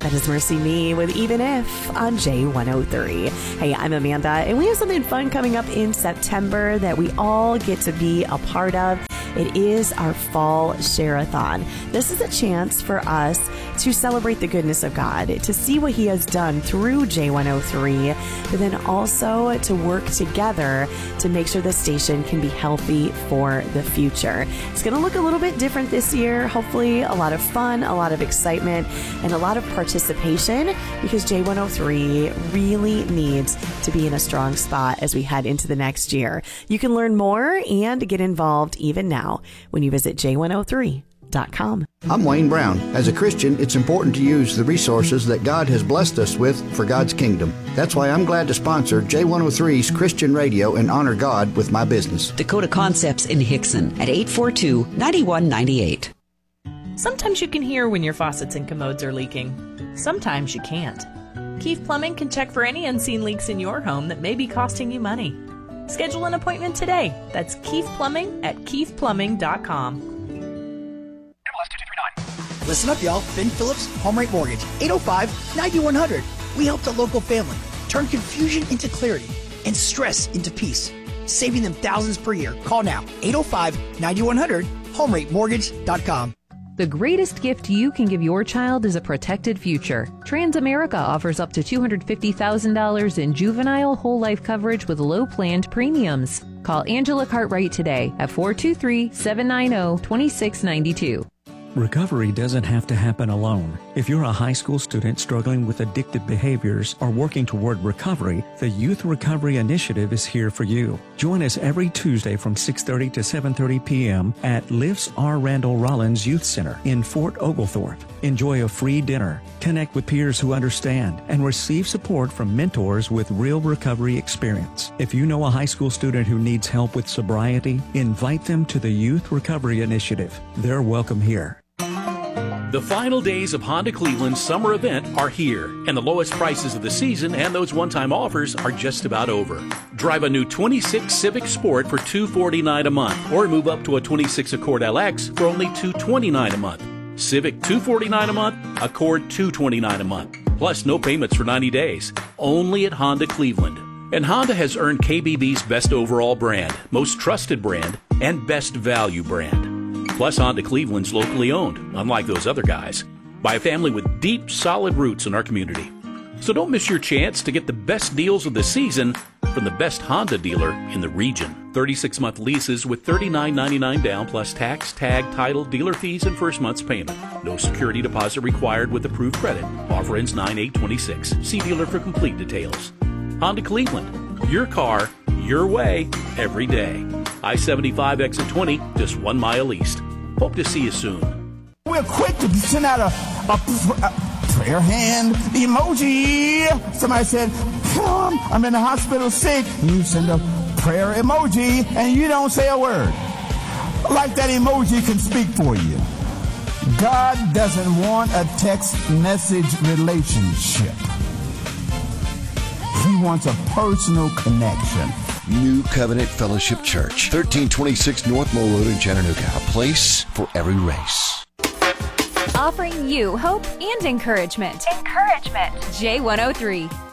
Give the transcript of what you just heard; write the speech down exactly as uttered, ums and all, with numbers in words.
That is Mercy Me with Even If on J one oh three. Hey, I'm Amanda, and we have something fun coming up in September that we all get to be a part of. It is our Fall Share-a-thon. This is a chance for us to celebrate the goodness of God, to see what He has done through J one oh three, but then also to work together to make sure the station can be healthy for the future. It's going to look a little bit different this year. Hopefully, a lot of fun, a lot of excitement, and a lot of participation, because J one oh three really needs to be in a strong spot as we head into the next year. You can learn more and get involved even now when you visit J one oh three dot com. I'm Wayne Brown. As a Christian, it's important to use the resources that God has blessed us with for God's kingdom. That's why I'm glad to sponsor J one oh three's Christian Radio and honor God with my business. Dakota Concepts in Hickson at eight four two, nine one nine eight. Sometimes you can hear when your faucets and commodes are leaking. Sometimes you can't. Keith Plumbing can check for any unseen leaks in your home that may be costing you money. Schedule an appointment today. That's Keith Plumbing at keith plumbing dot com. Listen up, y'all. Ben Phillips, Home Rate Mortgage, eight oh five, nine one hundred. We help the local family turn confusion into clarity and stress into peace, saving them thousands per year. Call now, eight oh five, nine one hundred, home rate mortgage dot com. The greatest gift you can give your child is a protected future. Transamerica offers up to two hundred fifty thousand dollars in juvenile whole life coverage with low planned premiums. Call Angela Cartwright today at four two three, seven nine zero, two six nine two. Recovery doesn't have to happen alone. If you're a high school student struggling with addictive behaviors or working toward recovery, the Youth Recovery Initiative is here for you. Join us every Tuesday from six thirty to seven thirty p.m. at Lifts R. Randall Rollins Youth Center in Fort Oglethorpe. Enjoy a free dinner, connect with peers who understand, and receive support from mentors with real recovery experience. If you know a high school student who needs help with sobriety, invite them to the Youth Recovery Initiative. They're welcome here. The final days of Honda Cleveland's summer event are here, and the lowest prices of the season and those one-time offers are just about over. Drive a new twenty-six Civic Sport for two hundred forty-nine dollars a month, or move up to a twenty-six Accord L X for only two hundred twenty-nine dollars a month. Civic two hundred forty-nine dollars a month, Accord two hundred twenty-nine dollars a month. Plus no payments for ninety days. Only at Honda Cleveland. And Honda has earned K B B's Best Overall Brand, Most Trusted Brand, and Best Value Brand. Plus, Honda Cleveland's locally owned, unlike those other guys, by a family with deep, solid roots in our community. So don't miss your chance to get the best deals of the season from the best Honda dealer in the region. thirty-six month leases with thirty-nine ninety-nine down plus tax, tag, title, dealer fees, and first month's payment. No security deposit required with approved credit. Offer ends nine eight twenty-six. See dealer for complete details. Honda Cleveland. Your car, your way, every day. I seventy-five exit twenty, just one mile east. Hope to see you soon. We're quick to send out a, a, a prayer hand emoji. Somebody said, come, I'm in the hospital sick. You send a prayer emoji and you don't say a word. Like that emoji can speak for you. God doesn't want a text message relationship. He wants a personal connection. New Covenant Fellowship Church, thirteen twenty-six North Mole Road in Chattanooga. A place for every race. Offering you hope and encouragement. Encouragement. J one oh three.